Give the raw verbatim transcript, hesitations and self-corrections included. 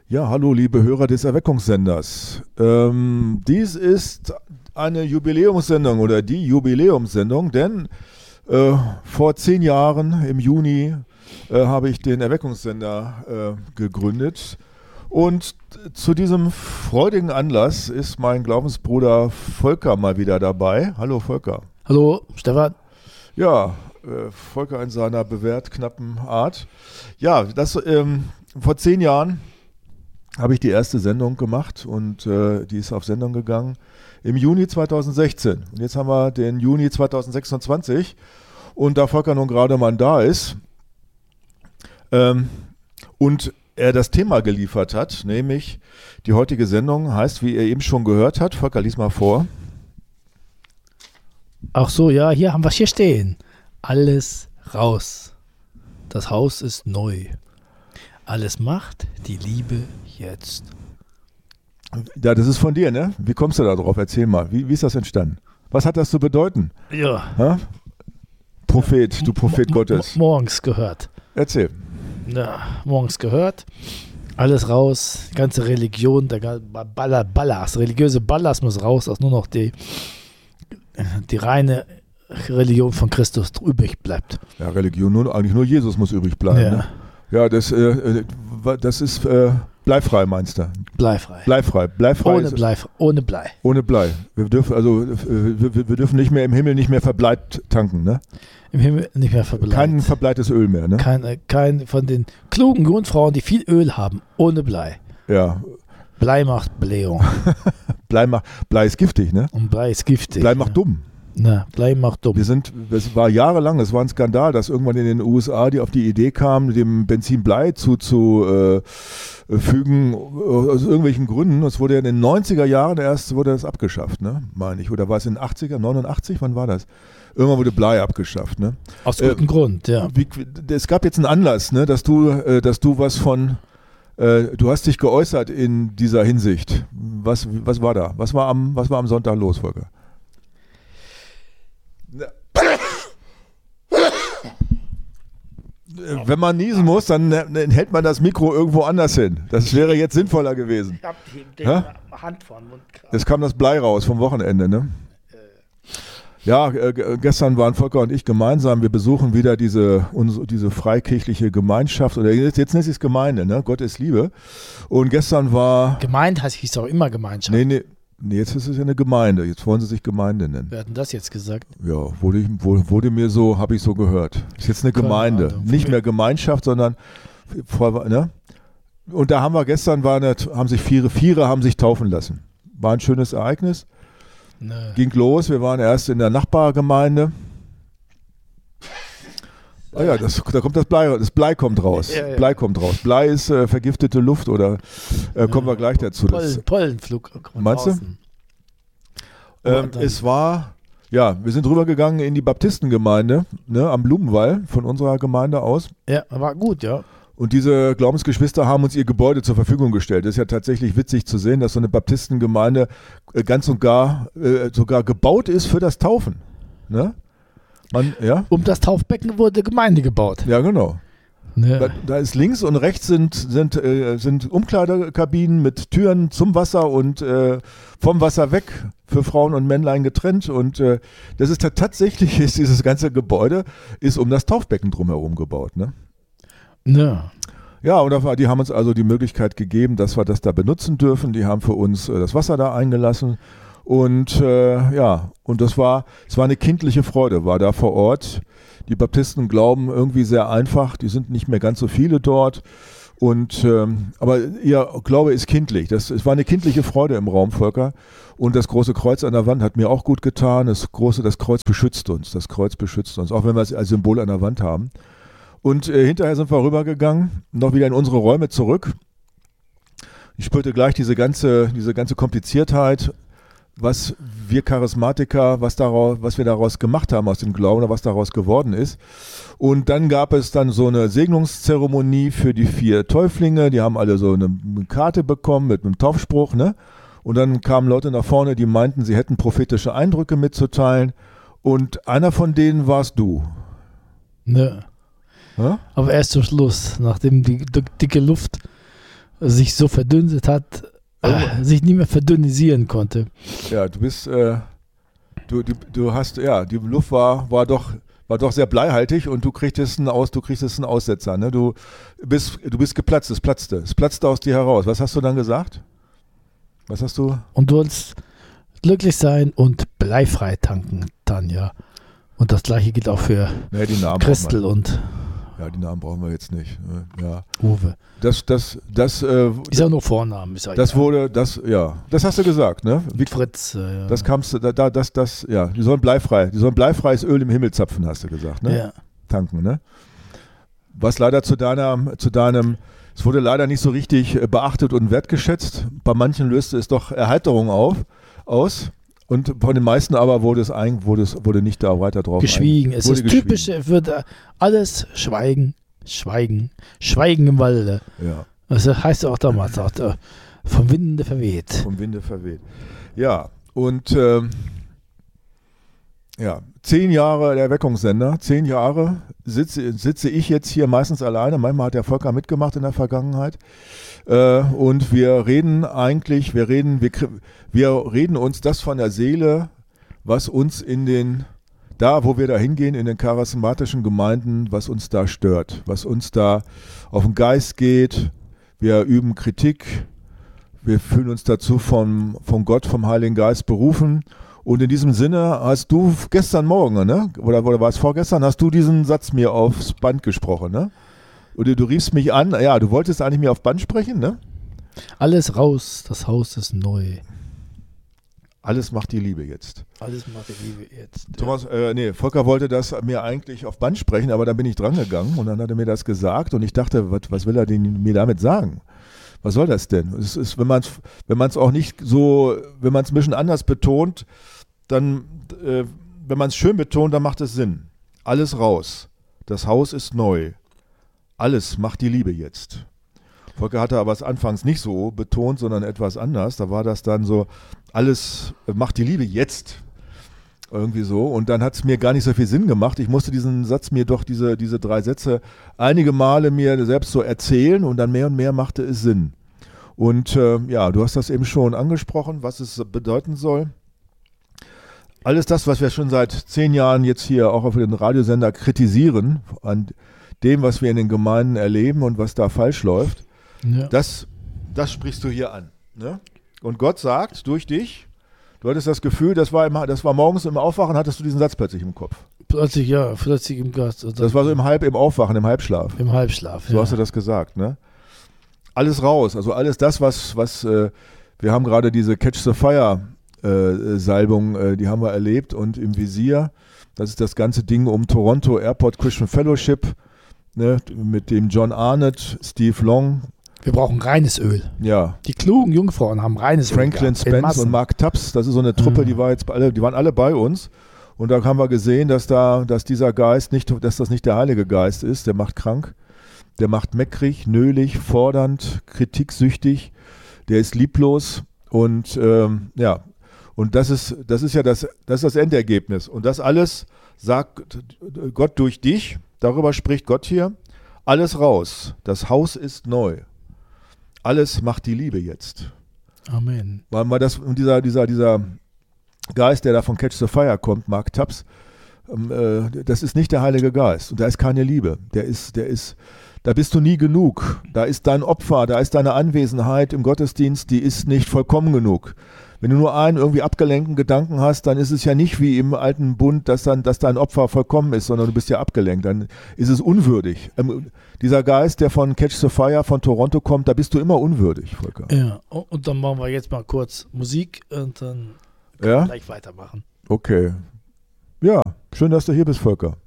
Ja, hallo liebe Hörer des Erweckungssenders. Ähm, dies ist eine Jubiläumssendung oder die Jubiläumssendung, denn äh, vor zehn Jahren im Juni äh, habe ich den Erweckungssender äh, gegründet und zu diesem freudigen Anlass ist mein Glaubensbruder Volker mal wieder dabei. Hallo Volker. Hallo Stefan. Ja, äh, Volker in seiner bewährt knappen Art. Ja, das ähm, vor zehn Jahren habe ich die erste Sendung gemacht und äh, die ist auf Sendung gegangen im Juni zweitausendsechzehn. Und jetzt haben wir den Juni zweitausendsechsundzwanzig und da Volker nun gerade mal da ist ähm, und er das Thema geliefert hat, nämlich die heutige Sendung heißt, wie ihr eben schon gehört habt, Volker, lies mal vor. Ach so, ja, hier haben wir es hier stehen. Alles raus. Das Haus ist neu. Alles macht die Liebe jetzt. Ja, das ist von dir, ne? Wie kommst du da drauf? Erzähl mal. Wie, wie ist das entstanden? Was hat das zu bedeuten? Ja. Ha? Prophet, du Prophet M- Gottes. m- morgens gehört. Erzähl. Ja, morgens gehört. Alles raus. Ganze Religion, der ganze Baller, Ballast, religiöse Ballast muss raus, dass nur noch die, die reine Religion von Christus übrig bleibt. Ja, Religion, nur, eigentlich nur Jesus muss übrig bleiben. Ja. Ne? Ja, das, äh, das ist äh, bleifrei, meinst du? Bleifrei. Bleifrei. Bleifrei Ohne ist es. Blei. Ohne Blei. Ohne Blei. Wir dürfen also äh, wir, wir dürfen nicht mehr im Himmel nicht mehr verbleit tanken, ne? Im Himmel nicht mehr verbleit. Kein verbleites Öl mehr, ne? Kein, äh, kein von den klugen Grundfrauen, die viel Öl haben, ohne Blei. Ja. Blei macht Blähung. Blei macht Blei ist giftig, ne? Und Blei ist giftig. Blei macht ja. dumm. Na, Blei macht dumm. Wir sind, es war jahrelang, es war ein Skandal, dass irgendwann in den U S A die auf die Idee kamen, dem Benzin Blei zuzufügen, äh, aus irgendwelchen Gründen. Es wurde ja in den neunziger Jahren erst wurde das abgeschafft, ne? Meine ich. Oder war es in den achtziger, neunundachtzig? Wann war das? Irgendwann wurde Blei abgeschafft, ne? Aus gutem äh, Grund, ja. Wie, es gab jetzt einen Anlass, ne, dass du, äh, dass du was von, äh, du hast dich geäußert in dieser Hinsicht. Was, was war da? Was war am, was war am Sonntag los, Volker? Wenn man niesen muss, dann hält man das Mikro irgendwo anders hin. Das wäre jetzt sinnvoller gewesen. Ich hab die, die Hand vor den Mund gerade. Jetzt kam das Blei raus vom Wochenende, ne? Ja, äh, gestern waren Volker und ich gemeinsam, wir besuchen wieder diese, unsere, diese freikirchliche Gemeinschaft, oder jetzt, jetzt nennt sie es Gemeinde, ne? Gott ist Liebe. Und gestern war... Gemeinde heißt, hieß doch immer Gemeinschaft. Nee, nee, nee, jetzt ist es ja eine Gemeinde, jetzt wollen sie sich Gemeinde nennen. Wer hat denn das jetzt gesagt? Ja, wurde, ich, wurde mir so, habe ich so gehört. Ist jetzt eine Keine Gemeinde, Ahnung. nicht mehr Gemeinschaft, sondern... Ne? Und da haben wir gestern, war eine, haben sich Viere, Viere haben sich taufen lassen. War ein schönes Ereignis. Nee. Ging los, wir waren erst in der Nachbargemeinde. Ah ja, das, da kommt das Blei, das Blei kommt raus. Ja, ja. Blei kommt raus. Blei ist äh, vergiftete Luft oder äh, kommen Ja, wir gleich dazu. Pollen, Das, Pollenflug. Meinst du? ähm, es war, ja, wir sind rübergegangen in die Baptistengemeinde, ne, am Blumenwall von unserer Gemeinde aus. Ja, war gut, ja. Und diese Glaubensgeschwister haben uns ihr Gebäude zur Verfügung gestellt. Es ist ja tatsächlich witzig zu sehen, dass so eine Baptistengemeinde äh, ganz und gar äh, sogar gebaut ist für das Taufen. Ne? Man, ja? Um das Taufbecken wurde Gemeinde gebaut. Ja, genau. Ja. Da, da ist links und rechts sind, sind, äh, sind Umkleidekabinen mit Türen zum Wasser und äh, vom Wasser weg für Frauen und Männlein getrennt. Und äh, das ist tatsächlich, ist dieses ganze Gebäude ist um das Taufbecken drumherum gebaut. Ne? Ja. Ja, und da, die haben uns also die Möglichkeit gegeben, dass wir das da benutzen dürfen. Die haben für uns äh, das Wasser da eingelassen. Und äh, ja, und das war, es war eine kindliche Freude, war da vor Ort. Die Baptisten glauben irgendwie sehr einfach, die sind nicht mehr ganz so viele dort. Und ähm, aber ihr Glaube ist kindlich. Das, es war eine kindliche Freude im Raum, Volker. Und das große Kreuz an der Wand hat mir auch gut getan. Das große, das Kreuz beschützt uns. Das Kreuz beschützt uns, auch wenn wir es als Symbol an der Wand haben. Und äh, hinterher sind wir rübergegangen, noch wieder in unsere Räume zurück. Ich spürte gleich diese ganze, diese ganze Kompliziertheit, was wir Charismatiker, was, daraus, was wir daraus gemacht haben aus dem Glauben oder was daraus geworden ist. Und dann gab es dann so eine Segnungszeremonie für die vier Täuflinge. Die haben alle so eine Karte bekommen mit einem Taufspruch, ne? Und dann kamen Leute nach vorne, die meinten, sie hätten prophetische Eindrücke mitzuteilen. Und einer von denen warst du. Ne. Ja? Aber erst zum Schluss, nachdem die dicke Luft sich so verdünnt hat, äh, sich nicht mehr verdünnisieren konnte. Ja, du bist, äh, du, du, du hast, ja, die Luft war, war doch, war doch sehr bleihaltig und du kriegtest einen Aus, du kriegtest einen Aussetzer, ne? Du bist, du bist geplatzt, es platzte, es platzte aus dir heraus. Was hast du dann gesagt? Was hast du? Und du wolltest glücklich sein und bleifrei tanken, Tanja. Und das gleiche gilt auch für Nee, die Namen Christel brauchen und wir. Ja, die Namen brauchen wir jetzt nicht. ne? Ja. Uwe. Das, das, das, äh, Ist ja nur Vornamen. Ist ja das egal. wurde, das, ja, das hast du gesagt, ne? Wie, Fritz. Äh, ja. das kamst du, da, da, das, das, ja, die sollen bleifrei, die sollen bleifreies Öl im Himmel zapfen, hast du gesagt, ne? Ja. Tanken, ne? Was leider zu deiner, zu deinem, es wurde leider nicht so richtig äh, beachtet und wertgeschätzt. Bei manchen löste es doch Erheiterung auf, aus. Und von den meisten aber wurde es eigentlich, wurde es, wurde nicht da weiter drauf Geschwiegen. ein, Es wurde ist typisch für da- alles Schweigen, Schweigen, Schweigen im Walde. Ja, Das heißt auch damals, auch, äh, vom Winde verweht. vom Winde verweht. Ja, und ähm, ja, zehn Jahre der Erweckungssender, zehn Jahre sitze, sitze ich jetzt hier meistens alleine. Manchmal hat der Volker mitgemacht in der Vergangenheit. Äh, und wir reden eigentlich, wir reden, wir, krie- wir reden uns das von der Seele, was uns in den, da wo wir da hingehen, in den charismatischen Gemeinden, was uns da stört, was uns da auf den Geist geht. Wir üben Kritik, wir fühlen uns dazu vom, von Gott, vom Heiligen Geist berufen. Und in diesem Sinne hast du gestern Morgen, ne? Oder, oder war es vorgestern, hast du diesen Satz mir aufs Band gesprochen, ne? Oder du riefst mich an, ja, du wolltest eigentlich mir auf Band sprechen, ne? Alles raus, das Haus ist neu. Alles macht die Liebe jetzt. Alles macht die Liebe jetzt. Thomas, äh, nee, Volker wollte das mir eigentlich auf Band sprechen, aber dann bin ich dran gegangen und dann hat er mir das gesagt und ich dachte, was, was will er denn mir damit sagen? Was soll das denn? Es ist, wenn man es wenn man's auch nicht so, wenn man es ein bisschen anders betont, dann, äh, wenn man es schön betont, dann macht es Sinn. Alles raus. Das Haus ist neu. Alles macht die Liebe jetzt. Volker hatte aber es anfangs nicht so betont, sondern etwas anders. Da war das dann so, alles macht die Liebe jetzt. Irgendwie so. Und dann hat es mir gar nicht so viel Sinn gemacht. Ich musste diesen Satz mir doch, diese, diese drei Sätze, einige Male mir selbst so erzählen und dann mehr und mehr machte es Sinn. Und äh, ja, du hast das eben schon angesprochen, was es bedeuten soll. Alles das, was wir schon seit zehn Jahren jetzt hier auch auf den Radiosender kritisieren, an dem, was wir in den Gemeinden erleben und was da falsch läuft, Ja. das, das sprichst du hier an. Ne? Und Gott sagt durch dich, du hattest das Gefühl, das war, im, das war morgens im Aufwachen, hattest du diesen Satz plötzlich im Kopf. Plötzlich, ja, plötzlich im Gast. Das war so im Halb, im Aufwachen, im Halbschlaf. Im Halbschlaf. So ja. hast du das gesagt, ne? Alles raus, also alles das, was, was äh, wir haben gerade diese Catch the Fire äh, Salbung, äh, die haben wir erlebt und im Visier, das ist das ganze Ding um Toronto Airport Christian Fellowship, ne, mit dem John Arnott, Steve Long, Wir brauchen reines Öl. ja, Die klugen Jungfrauen haben reines Öl. Franklin gehabt, in Spence Massen. und Mark Tubbs, das ist so eine Truppe, Mhm. die war jetzt alle, die waren alle bei uns. Und da haben wir gesehen, dass da, dass dieser Geist nicht, dass das nicht der Heilige Geist ist, der macht krank, der macht meckrig, nölig, fordernd, kritiksüchtig, der ist lieblos und ähm, ja, und das ist, das ist ja das, das ist das Endergebnis. Und das alles sagt Gott durch dich, darüber spricht Gott hier, alles raus, das Haus ist neu. Alles macht die Liebe jetzt. Amen. Weil mal das, dieser, dieser, dieser Geist, der da von Catch the Fire kommt, Mark Tubbs, ähm, äh, das ist nicht der Heilige Geist. Und da ist keine Liebe. Der ist, der ist, da bist du nie genug. Da ist dein Opfer, da ist deine Anwesenheit im Gottesdienst, die ist nicht vollkommen genug. Wenn du nur einen irgendwie abgelenkten Gedanken hast, dann ist es ja nicht wie im alten Bund, dass, dann, dass dein Opfer vollkommen ist, sondern du bist ja abgelenkt. Dann ist es unwürdig. Ähm, dieser Geist, der von Catch the Fire, von Toronto kommt, da bist du immer unwürdig, Volker. Ja, und und dann machen wir jetzt mal kurz Musik und dann können Ja? wir gleich weitermachen. Okay. Ja, schön, dass du hier bist, Volker.